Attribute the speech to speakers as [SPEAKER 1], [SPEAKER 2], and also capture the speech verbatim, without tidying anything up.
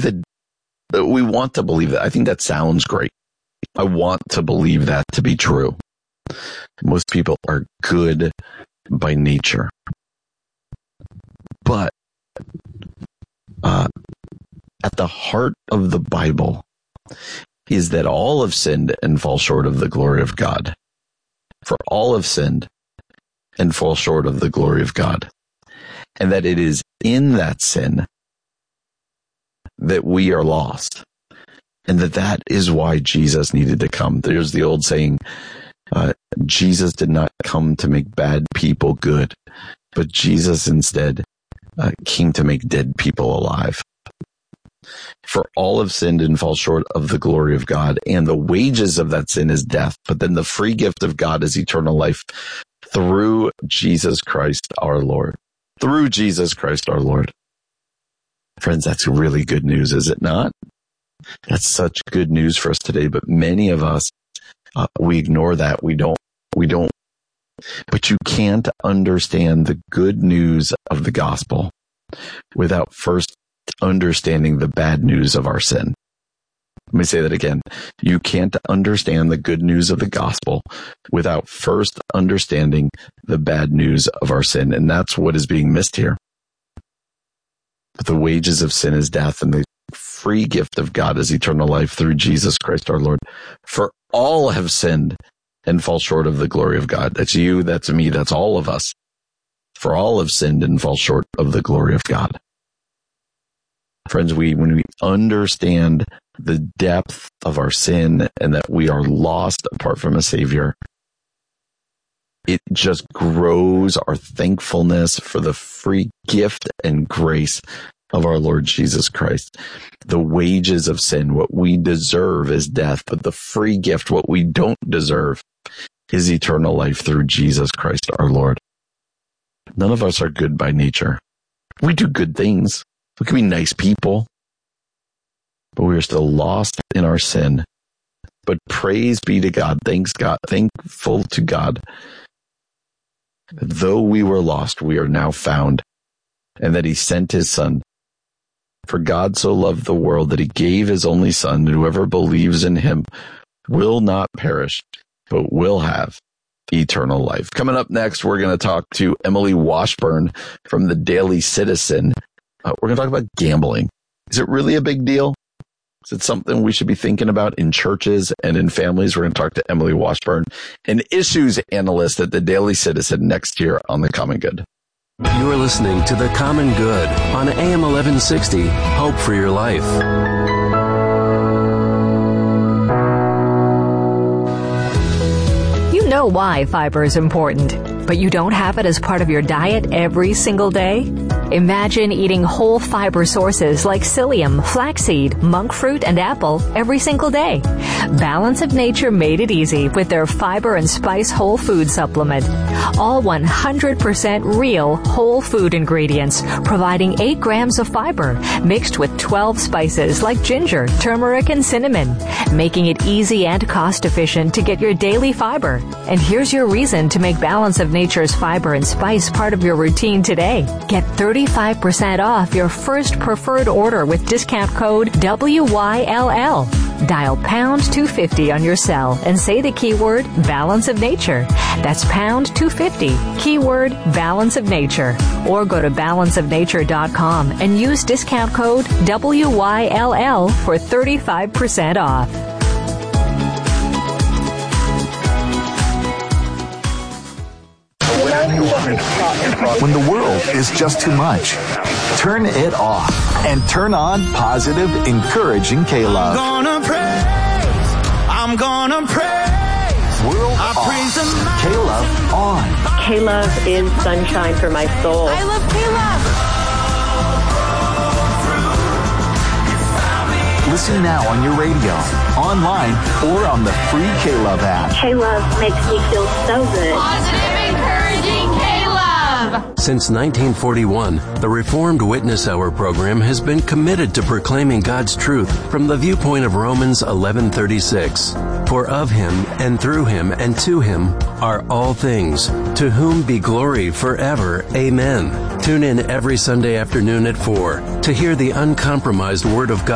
[SPEAKER 1] that, that we want to believe that. I think that sounds great. I want to believe that to be true. Most people are good by nature. But uh, at the heart of the Bible is that all have sinned and fall short of the glory of God. For all have sinned and fall short of the glory of God. And that it is in that sin that we are lost. And that that is why Jesus needed to come. There's the old saying, uh, Jesus did not come to make bad people good, but Jesus instead uh, came to make dead people alive. For all have sinned and fall short of the glory of God, and the wages of that sin is death, but then the free gift of God is eternal life through Jesus Christ our Lord. Through Jesus Christ our Lord. Friends, that's really good news, is it not? That's such good news for us today, but many of us, uh, we ignore that. We don't, we don't, but you can't understand the good news of the gospel without first understanding the bad news of our sin. Let me say that again. You can't understand the good news of the gospel without first understanding the bad news of our sin. And that's what is being missed here. But the wages of sin is death, and the free gift of God is eternal life through Jesus Christ our Lord. For all have sinned and fall short of the glory of God. That's you, that's me, that's all of us. For all have sinned and fall short of the glory of God. Friends, we when we understand the depth of our sin and that we are lost apart from a Savior, it just grows our thankfulness for the free gift and grace of our Lord Jesus Christ. The wages of sin, what we deserve, is death, but the free gift, what we don't deserve, is eternal life through Jesus Christ our Lord. None of us are good by nature. We do good things. We can be nice people, but we are still lost in our sin. But praise be to God, thanks God, thankful to God. Though we were lost, we are now found, and that he sent his Son. For God so loved the world that he gave his only Son, and whoever believes in him will not perish, but will have eternal life. Coming up next, we're going to talk to Emily Washburn from the Daily Citizen. Uh, we're going to talk about gambling. Is it really a big deal? Is it something we should be thinking about in churches and in families? We're going to talk to Emily Washburn, an issues analyst at the Daily Citizen, next year on The Common Good.
[SPEAKER 2] You are listening to The Common Good on A M eleven sixty, Hope for Your Life.
[SPEAKER 3] You know why fiber is important, but you don't have it as part of your diet every single day? Imagine eating whole fiber sources like psyllium, flaxseed, monk fruit, and apple every single day. Balance of Nature made it easy with their Fiber and Spice Whole Food Supplement. All one hundred percent real whole food ingredients, providing eight grams of fiber mixed with twelve spices like ginger, turmeric, and cinnamon, making it easy and cost-efficient to get your daily fiber. And here's your reason to make Balance of Nature's Fiber and Spice part of your routine today. Get thirty-five percent off your first preferred order with discount code W Y L L. Dial pound two fifty on your cell and say the keyword Balance of Nature. That's pound two fifty, keyword Balance of Nature. Or go to balance of nature dot com and use discount code W Y L L for thirty-five percent off.
[SPEAKER 4] When the world is just too much, turn it off and turn on positive, encouraging K-Love.
[SPEAKER 5] I'm gonna praise, I'm gonna praise.
[SPEAKER 4] World
[SPEAKER 5] I
[SPEAKER 4] off,
[SPEAKER 5] praise the
[SPEAKER 4] K-Love on.
[SPEAKER 6] K-Love is sunshine for my soul.
[SPEAKER 5] I love K-Love.
[SPEAKER 4] Listen now on your radio, online, or on the free K-Love app.
[SPEAKER 6] K-Love makes me feel so good.
[SPEAKER 7] Positive, encouraging K-Love.
[SPEAKER 2] Since nineteen forty-one, the Reformed Witness Hour program has been committed to proclaiming God's truth from the viewpoint of Romans eleven thirty-six. For of him, and through him, and to him are all things, to whom be glory forever. Amen. Tune in every Sunday afternoon at four to hear the uncompromised Word of God